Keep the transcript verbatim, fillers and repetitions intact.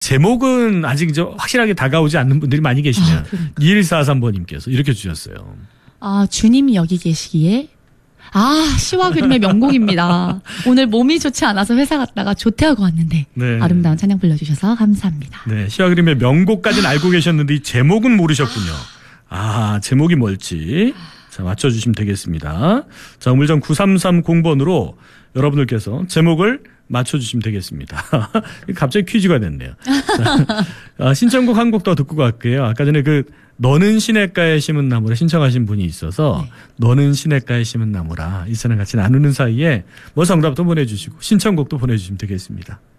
제목은 아직 저 확실하게 다가오지 않는 분들이 많이 계시네요. 아, 그러니까. 이일사삼 번님께서 이렇게 주셨어요. 아, 주님이 여기 계시기에. 아, 시와 그림의 명곡입니다. 오늘 몸이 좋지 않아서 회사 갔다가 조퇴하고 왔는데 네. 아름다운 찬양 불러주셔서 감사합니다. 네, 시와 그림의 명곡까지는 알고 계셨는데 이 제목은 모르셨군요. 아, 제목이 뭘지 자 맞춰주시면 되겠습니다. 자, 우물정 구삼삼공 번으로 여러분들께서 제목을 맞춰주시면 되겠습니다. 갑자기 퀴즈가 됐네요. 자, 아, 신청곡 한 곡 더 듣고 갈게요. 아까 전에 그 너는 시냇가에 심은 나무라 신청하신 분이 있어서 네. 너는 시냇가에 심은 나무라 이 사람 같이 나누는 사이에 뭐 정답도 보내주시고 신청곡도 보내주시면 되겠습니다.